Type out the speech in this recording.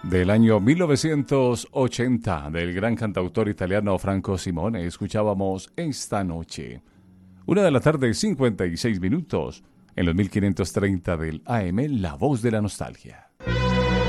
Del año 1980, del gran cantautor italiano Franco Simone, escuchábamos Esta Noche. 1 de la tarde, 56 minutos, en los 1530 del AM, La Voz de la Nostalgia.